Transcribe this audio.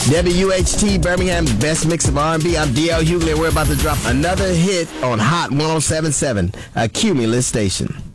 WHT Birmingham's best mix of R&B. I'm DL Hughley. We're about to drop another hit on Hot 107.7, a Cumulus station.